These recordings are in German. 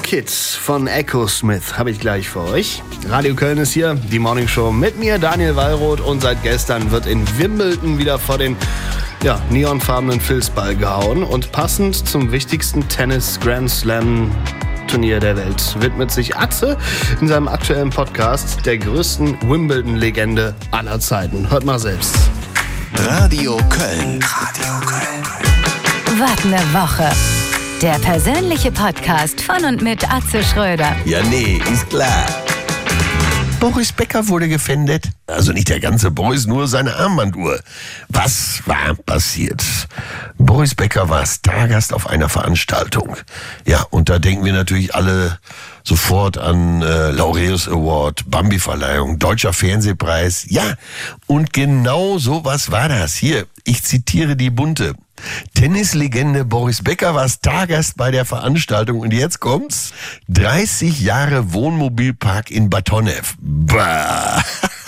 Kid von Echo Smith habe ich gleich für euch. Radio Köln ist hier, die Morning Show mit mir, Daniel Wallroth. Und seit gestern wird in Wimbledon wieder vor den neonfarbenen Filzball gehauen. Und passend zum wichtigsten Tennis-Grand Slam-Turnier der Welt widmet sich Atze in seinem aktuellen Podcast der größten Wimbledon-Legende aller Zeiten. Hört mal selbst. Radio Köln. Radio Köln. Was ne Woche. Der persönliche Podcast von und mit Atze Schröder. Ja, nee, ist klar. Boris Becker wurde gefändet. Also nicht der ganze Boris, nur seine Armbanduhr. Was war passiert? Boris Becker war Stargast auf einer Veranstaltung. Ja, und da denken wir natürlich alle sofort an Laureus Award, Bambi-Verleihung, Deutscher Fernsehpreis. Ja, und genau sowas war das. Hier, ich zitiere die Bunte. Tennislegende Boris Becker war Stargast bei der Veranstaltung und jetzt kommt's. 30 Jahre Wohnmobilpark in Batonev. Bah.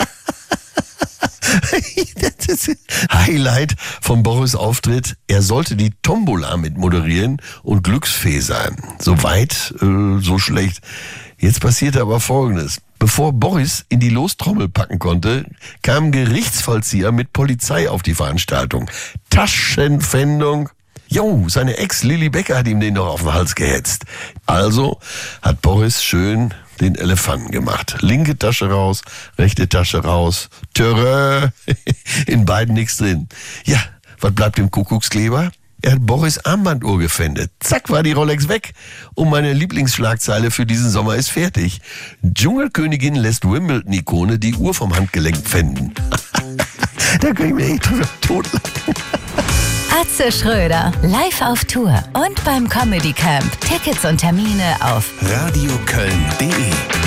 Das ist Highlight von Boris' Auftritt. Er sollte die Tombola mit moderieren und Glücksfee sein. So weit, so schlecht. Jetzt passierte aber Folgendes. Bevor Boris in die Lostrommel packen konnte, kam ein Gerichtsvollzieher mit Polizei auf die Veranstaltung. Taschenpfändung. Jo, seine Ex Lilly Becker hat ihm den doch auf den Hals gehetzt. Also hat Boris schön den Elefanten gemacht. Linke Tasche raus, rechte Tasche raus. Törö. In beiden nichts drin. Ja, was bleibt dem Kuckuckskleber? Er hat Boris' Armbanduhr gefändet. Zack, war die Rolex weg. Und meine Lieblingsschlagzeile für diesen Sommer ist fertig. Dschungelkönigin lässt Wimbledon-Ikone die Uhr vom Handgelenk pfänden. Da kann ich mir echt totlachen. Atze Schröder, live auf Tour und beim Comedy Camp. Tickets und Termine auf radioköln.de